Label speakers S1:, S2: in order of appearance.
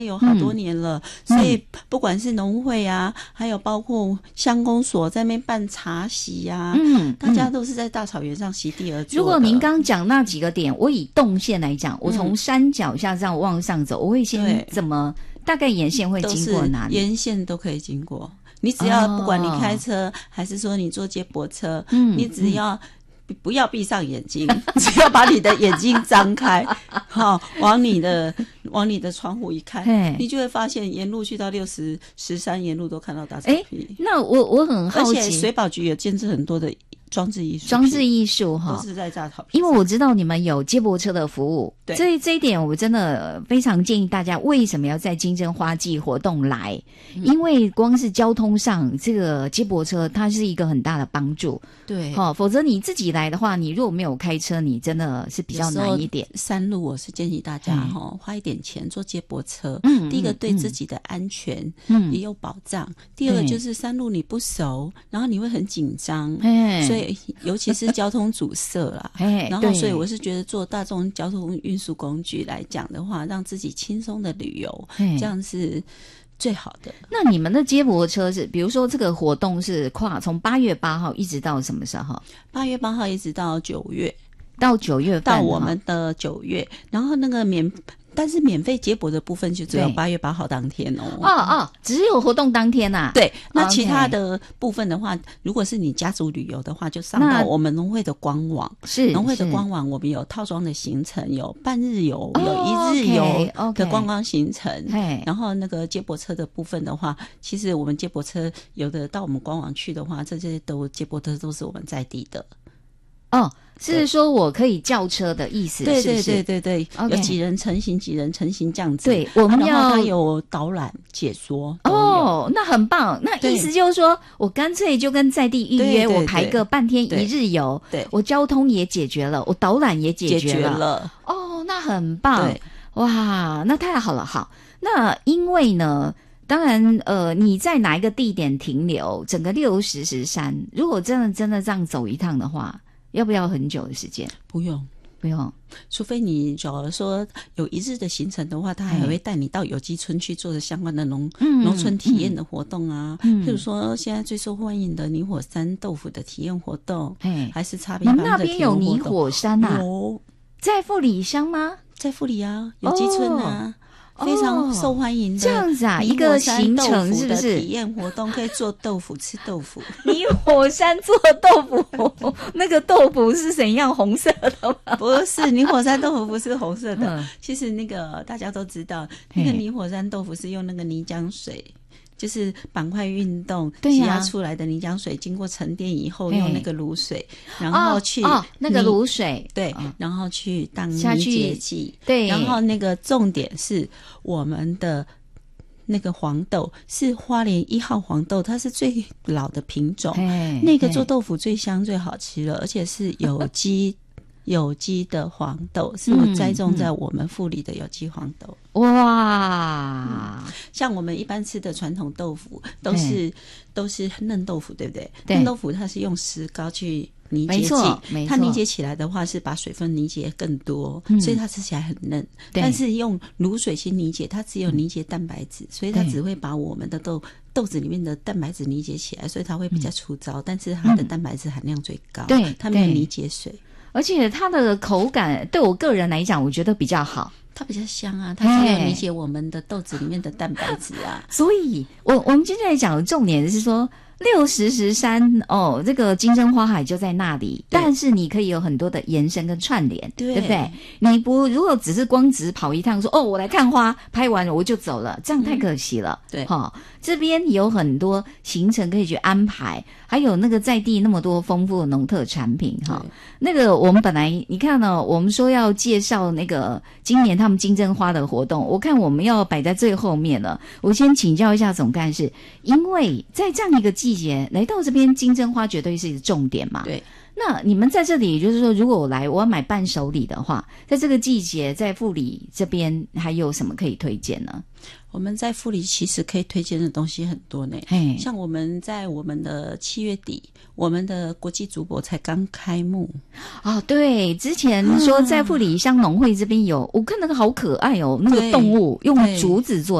S1: 有好多年了，所以不管是农会啊，还有包括乡公所在那边办茶席啊，大家都是在大草原上席地而坐的。
S2: 如果您刚讲那几个点，我以动线来讲，我从山脚下这样往上走，我会先怎么大概沿线会经过哪里？
S1: 沿线都可以经过，你只要不管你开车还是说你坐接驳车，你只要不要闭上眼睛，只要把你的眼睛张开，往你的窗户一看，你就会发现沿路去到13沿路都看到大草皮。
S2: 那我很好奇，
S1: 而且水保局有建置很多的装置艺术哈，都是在大草皮上。
S2: 因为我知道你们有接驳车的服务，
S1: 对，
S2: 这一点我真的非常建议大家为什么要在金针花季活动来，因为光是交通上这个接驳车它是一个很大的帮助，
S1: 对，
S2: 否则你自己来的话，你如果没有开车，你真的是比较难一点。
S1: 山路我是建议大家花一点钱坐接驳车，第一个对自己的安全也有保障，第二个就是山路你不熟，然后你会很紧张，所以尤其是交通阻塞啦，然后所以我是觉得坐大众交通运输工具来讲的话，让自己轻松的旅游，这样是最好的。
S2: 那你们的接驳车是，比如说这个活动是从8月8号一直到什么时候？8月
S1: 8号一直到9月，
S2: 到9月份，
S1: 到我们的9月，然后那个但是免费接驳的部分就只有8月8号当天
S2: 只有活动当天啊。
S1: 对，那其他的部分的话，如果是你家族旅游的话，就上到我们农会的官网。是农会的官网，我们有套装的行程，有半日游，有一日游的观光行程。然后那个接驳车的部分的话，其实我们接驳车有的到我们官网去的话，这些接驳车都是我们在地的。
S2: 是说我可以叫车的意思，
S1: 对
S2: 是不是？
S1: 对，有几人成行几人成行这样子。
S2: 对，我们要
S1: 它有导览解说。
S2: 那很棒。那意思就是说我干脆就跟在地预约，我排个半天一日游，对，我交通也解决了，我导览也解决了。那很棒。对，哇，那太好了。好，那因为呢，当然你在哪一个地点停留，整个610山，如果真的这样走一趟的话，要不要很久的时间？不用，
S1: 除非你假如说有一日的行程的话，他还会带你到有机村去做相关的农村体验的活动啊，譬如说现在最受欢迎的泥火山豆腐的体验活动，还是叉皮帮的体验活动。你们那边有
S2: 泥火山啊？有，在富里乡吗？
S1: 在富里啊，有机村啊。非常受欢迎的
S2: 这样子啊，一个行程是不是？
S1: 体验活动可以做豆腐，吃豆腐。
S2: 泥火山做豆腐，那个豆腐是怎样？红色的吗？
S1: 不是，泥火山豆腐不是红色的。其实那个大家都知道，那个泥火山豆腐是用那个泥浆水。就是板块运动挤压出来的泥浆水，经过沉淀以后，用那个卤水，然后去
S2: 那个卤水，
S1: 对，然后去当泥结剂，
S2: 对，
S1: 然后那个重点是我们的那个黄豆是花莲1号黄豆，它是最老的品种，那个做豆腐最香最好吃了，而且是有机的黄豆，是我栽种在我们富里的有机黄豆。
S2: 哇，
S1: 像我们一般吃的传统豆腐都是嫩豆腐，对不对？嫩豆腐它是用石膏去凝结剂，它凝结起来的话是把水分凝结更多，所以它吃起来很嫩。但是用卤水去凝结，它只有凝结蛋白质，所以它只会把我们的豆子里面的蛋白质凝结起来，所以它会比较粗糙，但是它的蛋白质含量最高，对，它没有凝结水。
S2: 而且它的口感对我个人来讲，我觉得比较好，
S1: 它比较香啊，它是要理解我们的豆子里面的蛋白质啊。
S2: 所以我们今天来讲的重点是说610山这个金针花海就在那里，但是你可以有很多的延伸跟串联， 对不对？你如果只是光跑一趟说我来看花，拍完了我就走了，这样太可惜了。对，这边有很多行程可以去安排，还有那个在地那么多丰富的农特产品那个我们本来你看呢，我们说要介绍那个今年他们金针花的活动，我看我们要摆在最后面了。我先请教一下总干事，因为在这样一个季节来到这边，金针花绝对是一个重点嘛。对。 那你们在这里，就是说，如果我要买伴手礼的话，在这个季节，在富里这边还有什么可以推荐呢？
S1: 我们在富里其实可以推荐的东西很多呢，像我们在我们的7月底，我们的国际竹博才刚开幕。
S2: 哦，对，之前说在富里乡农会这边有，我看那个好可爱哦，那个动物用竹子做